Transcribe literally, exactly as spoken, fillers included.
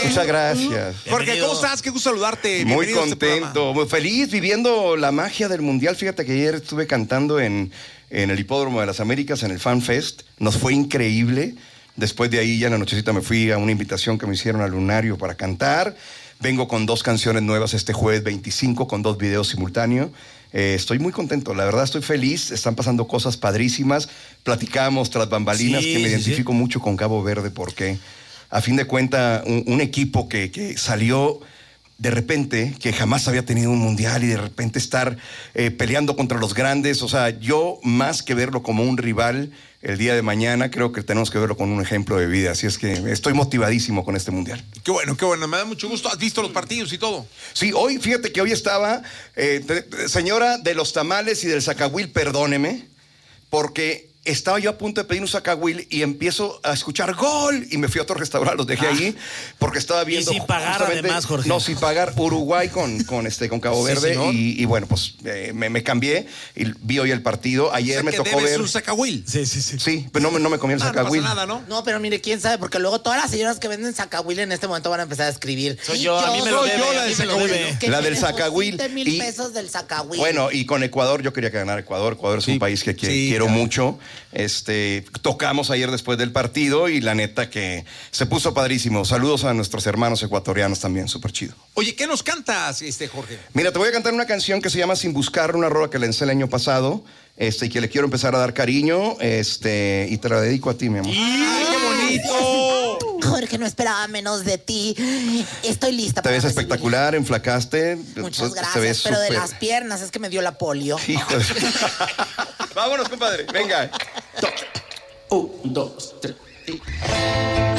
Muchas gracias. Jorge, ¿cómo estás? Qué gusto saludarte. Muy Bienvenido a este contento, programa. muy feliz, viviendo la magia del Mundial. Fíjate que ayer estuve cantando en, en el Hipódromo de las Américas, en el Fan Fest. Nos fue increíble. Después de ahí, ya en la nochecita, me fui a una invitación que me hicieron al Lunario para cantar. Vengo con dos canciones nuevas este jueves veinticinco, con dos videos simultáneos. Eh, estoy muy contento, la verdad estoy feliz. Están pasando cosas padrísimas. Platicamos tras bambalinas, Sí, que me sí, identifico sí. mucho con Cabo Verde, porque a fin de cuentas, un, un equipo que, que salió de repente, que jamás había tenido un mundial, y de repente estar eh, peleando contra los grandes. O sea, yo, más que verlo como un rival el día de mañana, creo que tenemos que verlo con un ejemplo de vida. Así es que estoy motivadísimo con este mundial. Qué bueno, qué bueno. Me da mucho gusto. ¿Has visto los partidos y todo? Sí, hoy, fíjate que hoy estaba, eh, te- te- señora de los tamales y del zacahuil, perdóneme, porque estaba yo a punto de pedir un zacahuil y empiezo a escuchar ¡gol! Y me fui a otro restaurante, los dejé Ah. ahí, porque estaba viendo... Y sin pagar, justamente- además, Jorge. No, sin pagar, Uruguay con, con, este, con Cabo Sí, Verde. señor. y, y bueno, pues eh, me, me cambié y vi hoy el partido. Ayer O sea me que tocó debes ver... un zacahuil. Sí, sí, sí. Sí, pero no, me- no me comí el Ah, no pasa zacahuil. nada, ¿no? No, pero mire, quién sabe, porque luego todas las señoras que venden zacahuil en este momento van a empezar a escribir. Soy yo, a mí me lo soy debe, yo la a mí del me lo zacahuil, debe. Que La me del deposite zacahuil. mil Y- pesos del zacahuil. Bueno, y con Ecuador, yo quería ganar Ecuador. Ecuador es Sí. un país que, que Sí, quiero claro. mucho. Este, tocamos ayer después del partido y la neta que se puso padrísimo. Saludos a nuestros hermanos ecuatorianos también, súper chido. Oye, ¿qué nos cantas, este, Jorge? Mira, te voy a cantar una canción que se llama Sin Buscar, una rola que lancé el año pasado, este, y que le quiero empezar a dar cariño, este, y te la dedico a ti, mi amor. ¡Ay, qué bonito! Jorge, no esperaba menos de ti. Estoy lista Te para ves recibir. espectacular, enflacaste. Muchas te gracias, ves pero de súper- las piernas es que me dio la polio. Hijo de... Vámonos, compadre, venga. Un, dos, tres.